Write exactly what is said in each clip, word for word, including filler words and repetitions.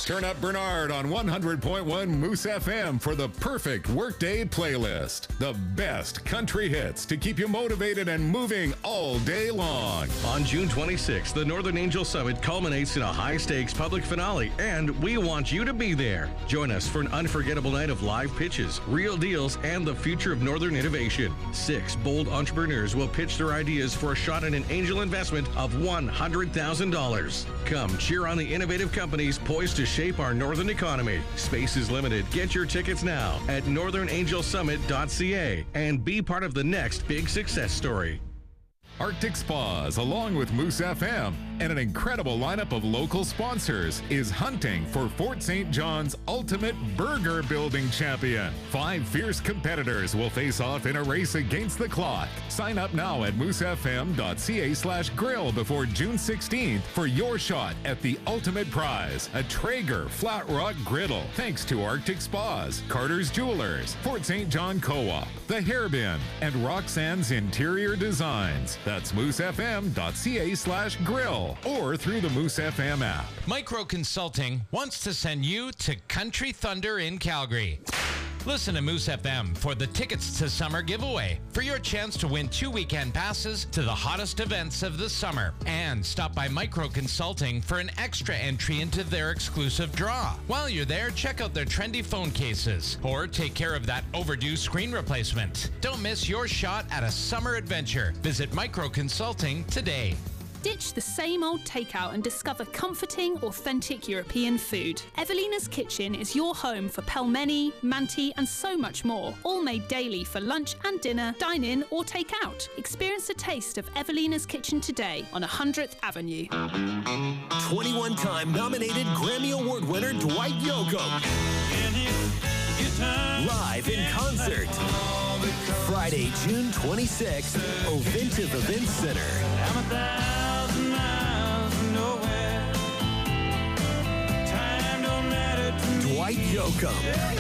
Sports. Turn up Bernard on one hundred point one Moose F M for the perfect workday playlist. The best country hits to keep you motivated and moving all day long. On June twenty-sixth, the Northern Angel Summit culminates in a high-stakes public finale, and we want you to be there. Join us for an unforgettable night of live pitches, real deals, and the future of Northern innovation. Six bold entrepreneurs will pitch their ideas for a shot at an angel investment of one hundred thousand dollars. Come cheer on the innovative companies poised to shape our Northern economy. Space is limited. Get your tickets now at northern angel summit dot c a and be part of the next big success story. Arctic Spas, along with Moose F M and an incredible lineup of local sponsors, is hunting for Fort Saint John's ultimate burger building champion. Five fierce competitors will face off in a race against the clock. Sign up now at moose f m dot c a slash grill before June sixteenth for your shot at the ultimate prize, a Traeger Flat Rock Griddle. Thanks to Arctic Spas, Carter's Jewelers, Fort Saint John Co-op, The Hairbin, and Roxanne's Interior Designs. That's moose f m dot c a slash grill or through the Moose F M app. Micro Consulting wants to send you to Country Thunder in Calgary. Listen to Moose F M for the Tickets to Summer giveaway for your chance to win two weekend passes to the hottest events of the summer. And stop by Micro Consulting for an extra entry into their exclusive draw. While you're there, check out their trendy phone cases or take care of that overdue screen replacement. Don't miss your shot at a summer adventure. Visit Micro Consulting today. Ditch the same old takeout and discover comforting, authentic European food. Evelina's Kitchen is your home for pelmeni, manti, and so much more. All made daily for lunch and dinner, dine in or take out. Experience a taste of Evelina's Kitchen today on one hundredth Avenue. twenty-one time nominated Grammy Award winner Dwight Yoakam. Live in concert. Friday, June twenty-sixth, Ovintiv Event Center. Dwight Yoakam.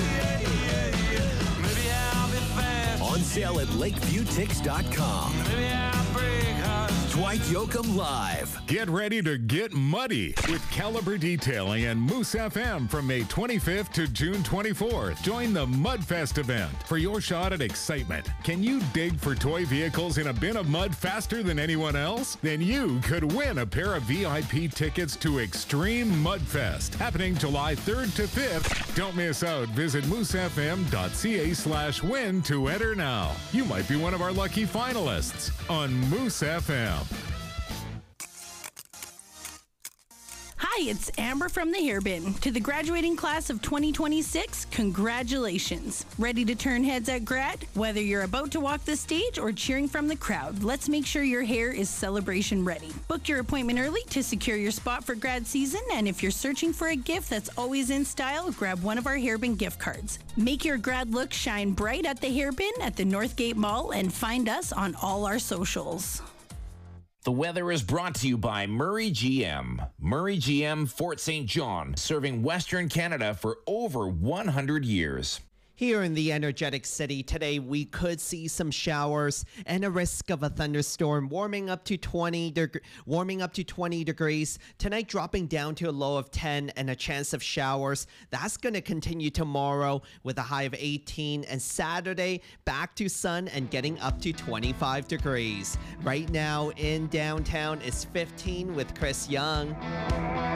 On sale at lakeview tix dot com. Dwight Yoakam Live. Get ready to get muddy with Caliber Detailing and Moose F M from May twenty-fifth to June twenty-fourth. Join the Mudfest event for your shot at excitement. Can you dig for toy vehicles in a bin of mud faster than anyone else? Then you could win a pair of V I P tickets to Extreme Mudfest, happening July third to fifth. Don't miss out. Visit moose f m dot c a slash win to enter now. You might be one of our lucky finalists on Moose F M. Hi, it's Amber from the Hairbin. To the graduating class of twenty twenty-six, congratulations. Ready to turn heads at grad? Whether you're about to walk the stage or cheering from the crowd, let's make sure your hair is celebration ready. Book your appointment early to secure your spot for grad season, and if you're searching for a gift that's always in style, grab one of our Hairbin gift cards. Make your grad look shine bright at the Hairbin at the Northgate Mall and find us on all our socials. The weather is brought to you by Murray G M. Murray G M Fort Saint John, serving Western Canada for over one hundred years. Here in the energetic city today, we could see some showers and a risk of a thunderstorm, warming up to twenty deg- warming up to twenty degrees. Tonight, dropping down to a low of ten and a chance of showers. That's going to continue tomorrow with a high of eighteen, and Saturday back to sun and getting up to twenty-five degrees. Right now in downtown is fifteen with Chris Young.